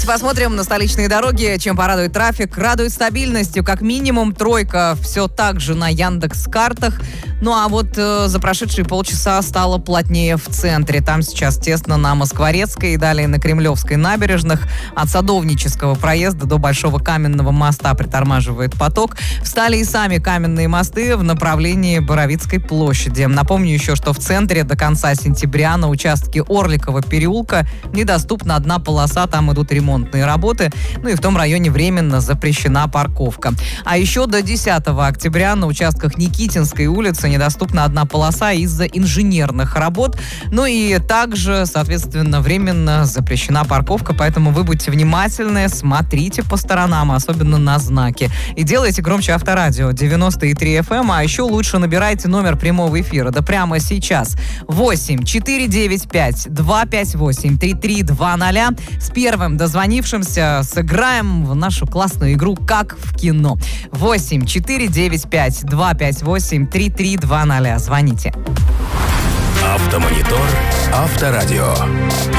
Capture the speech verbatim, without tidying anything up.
Посмотрим на столичные дороги, чем порадует трафик. Радует стабильностью, как минимум тройка все так же на Яндекс.Картах. Ну а вот э, за прошедшие полчаса стало плотнее в центре. Там сейчас тесно на Москворецкой и далее на Кремлевской набережных. От Садовнического проезда до Большого Каменного моста притормаживает поток. Встали и сами каменные мосты в направлении Боровицкой площади. Напомню еще, что в центре до конца сентября на участке Орликова переулка недоступна одна полоса, там идут ремонтные работы. Ну и в том районе временно запрещена парковка. А еще до десятого октября на участках Никитинской улицы недоступна одна полоса из-за инженерных работ. Ну и также, соответственно, временно запрещена парковка, поэтому вы будьте внимательны, смотрите по сторонам, особенно на знаки. И делайте громче Авторадио девяносто и три эф эм, а еще лучше набирайте номер прямого эфира. Да прямо сейчас. восемь четыре девять пять два пять восемь три три два ноль. С первым дозвонившимся сыграем в нашу классную игру «Как в кино». восемь четыре девять пять два пять восемь три три два ноль. Звоните. Автомонитор Авторадио.